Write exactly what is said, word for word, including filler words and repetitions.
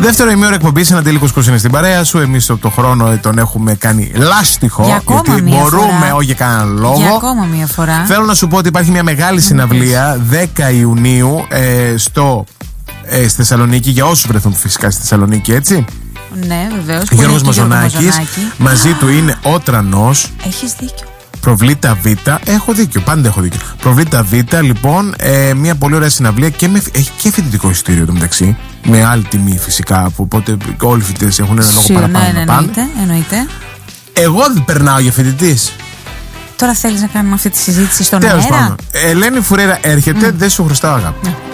Δεύτερο ημίωρο εκπομπής, ένα Αντέλη Κουσκούς είναι στην παρέα σου. Εμείς το, το χρόνο τον έχουμε κάνει λάστιχο. Για ακόμα γιατί μία μπορούμε, φορά. όχι για κανέναν λόγο. Για ακόμα μία φορά. Θέλω να σου πω ότι υπάρχει μια μεγάλη συναυλία δέκα Ιουνίου ε, στο, ε, στη Θεσσαλονίκη. Για όσους βρεθούν φυσικά στη Θεσσαλονίκη, έτσι. Ναι, βεβαίως. Γιώργος Μαζονάκης. Μαζί του είναι ο Τρανός. Έχεις δίκιο. Προβλήτα Β. Έχω δίκιο, πάντα έχω δίκιο. Προβλήτα Β, λοιπόν, ε, μια πολύ ωραία συναυλία και με, έχει και φοιτητικό εισιτήριο το μεταξύ. Με άλλη τιμή φυσικά. Οπότε όλοι οι φοιτητές έχουν ένα λόγο παραπάνω ναι, να πάνε. εννοείται, εννοείται. Εγώ δεν περνάω για φοιτητής. Τώρα θέλεις να κάνουμε αυτή τη συζήτηση στον Τέλος αέρα. πάντων. Ελένη Φουρέρα έρχεται, mm. δεν σου χρωστάω αγάπη. Ναι.